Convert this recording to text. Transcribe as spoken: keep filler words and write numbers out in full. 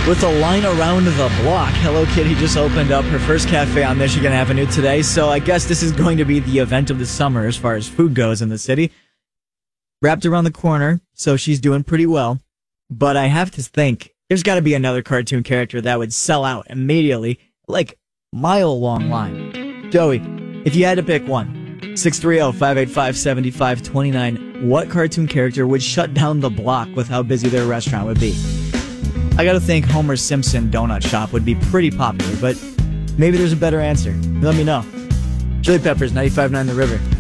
With a line around the block, Hello Kitty just opened up her first cafe on Michigan Avenue today, so I guess this is going to be the event of the summer as far as food goes in the city. Wrapped around the corner, so she's doing pretty well. But I have to think, there's got to be another cartoon character that would sell out immediately, like mile-long line. Joey, if you had to pick one, six three zero, five eight five, seven five two nine, what cartoon character would shut down the block with how busy their restaurant would be? I gotta think Homer Simpson Donut Shop would be pretty popular, but maybe there's a better answer. Let me know. Chili Peppers, ninety-five point nine The River.